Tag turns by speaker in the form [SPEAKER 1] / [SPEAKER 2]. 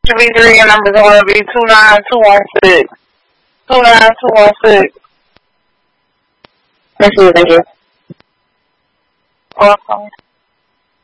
[SPEAKER 1] 3 numbers are going to be 29216. 29216.
[SPEAKER 2] Thank you.
[SPEAKER 1] Welcome.